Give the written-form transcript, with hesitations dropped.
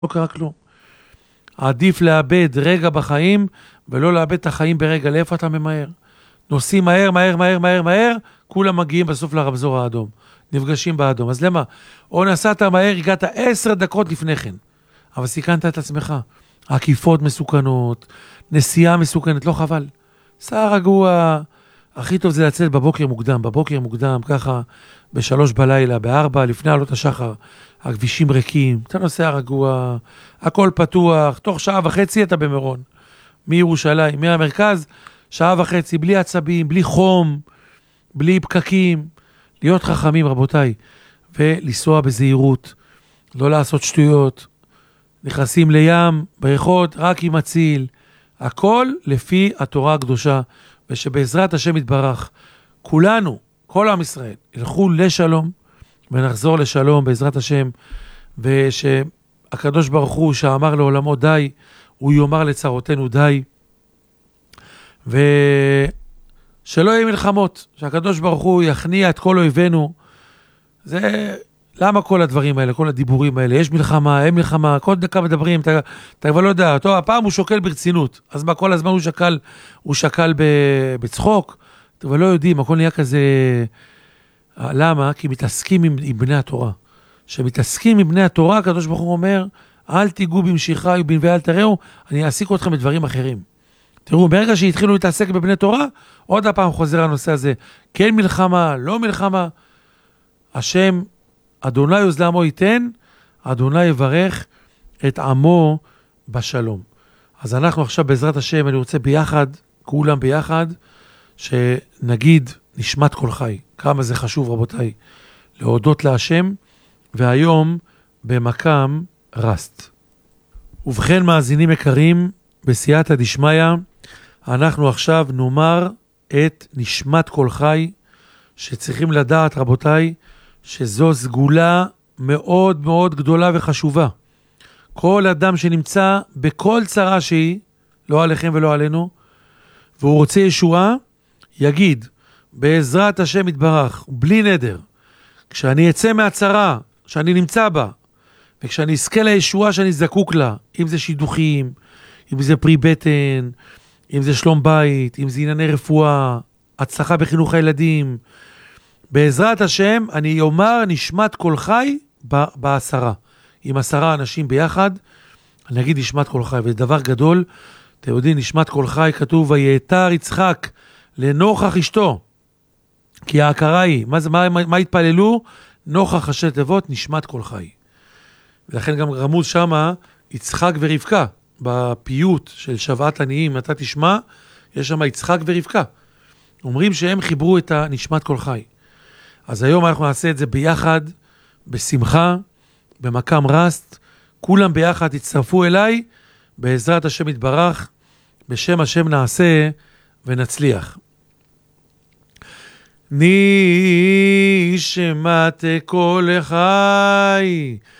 לא קרה כלום. עדיף לאבד רגע בחיים, ולא לאבד את החיים ברגע. לאיפה אתה ממהר? נוסעים מהר, מהר, מהר, מהר, מהר, כולם מגיעים בסוף לרמזור האדום. נפגשים באדום. אז למה? או נסעת מהר, הגעת 10 דקות לפני כן. אבל סיכנת את עצמך. עקיפות מסוכנות, נסיעה מסוכנת, לא חבל. סע רגוע. הכי טוב זה לצאת בבוקר מוקדם, ככה, ב3 בלילה, ב4, לפני עלות השחר. הכבישים ריקים, אתה נוסע רגוע, הכל פתוח, תוך 1.5 שעה אתה במירון. מירושלים, מהמרכז, 1.5 שעה, בלי עצבים, בלי חום, בלי פקקים. להיות חכמים, רבותיי, ולנסוע בזהירות, לא לעשות שטויות. נכנסים לים, בריכות, רק עם מציל. הכל לפי התורה הקדושה, ושבעזרת השם יתברך, כולנו, כל עם ישראל, ילכו לשלום, ונחזור לשלום בעזרת השם, ושהקדוש ברוך הוא שאמר לעולמו די, הוא יאמר לצרותינו די, ושלא יהיו מלחמות, שהקדוש ברוך הוא יכניע את כל אויבינו. זה למה כל הדברים האלה, כל הדיבורים האלה, יש מלחמה, אין מלחמה, כל דקה מדברים, אתה כבר לא יודע, טוב, הפעם הוא שוקל ברצינות, אז מה, כל הזמן הוא שקל בצחוק, אבל לא יודעים, הכל נהיה כזה. למה? כי מתעסקים עם בני התורה. שמתעסקים עם בני התורה, הקדוש ברוך הוא אומר, אל תיגעו במשיכה ובנביאה אל תראו, אני אעסיק אתכם בדברים אחרים. תראו, ברגע שהתחילו להתעסק בבני תורה, עוד הפעם חוזר הנושא הזה, כן מלחמה, לא מלחמה, השם, אדוני עוז לעמו ייתן, אדוני יברך את עמו בשלום. אז אנחנו עכשיו בעזרת השם, אני רוצה ביחד, כולם ביחד, שנגיד נשמת כל חי. כמה זה חשוב, רבותיי, להודות להשם, והיום במקם רסט. ובכן, מאזינים יקרים, בסייעתא דשמיא, אנחנו עכשיו נאמר את נשמת כל חי, שצריכים לדעת, רבותיי, שזו סגולה מאוד מאוד גדולה וחשובה. כל אדם שנמצא בכל צרה שהיא, לא עליכם ולא עלינו, והוא רוצה ישועה, יגיד, בעזרת השם יתברך, בלי נדר, כשאני אצא מהצרה שאני נמצא בה, וכשאני אזכה לישועה שאני זקוק לה, אם זה שידוכים, אם זה פרי בטן, אם זה שלום בית, אם זה ענייני רפואה, הצלחה בחינוך הילדים, בעזרת השם אני אומר נשמת כל חי בעשרה. עם 10 אנשים ביחד, אני אגיד נשמת כל חי, וזה דבר גדול. אתם יודעים, נשמת כל חי כתוב, ויתר יצחק לנוכח אשתו, כי ההכרה היא, מה התפללו? נוכח ראשי תיבות, נשמת כל חי. ולכן גם רמוז שמה, יצחק ורבקה, בפיוט של שוועת עניים, אתה תשמע, יש שם יצחק ורבקה. אומרים שהם חיברו את נשמת כל חי. אז היום אנחנו נעשה את זה ביחד, בשמחה, במקם רסט, כולם ביחד תצטרפו אליי, בעזרת השם יתברך, בשם השם נעשה ונצליח. נשמת כל חי,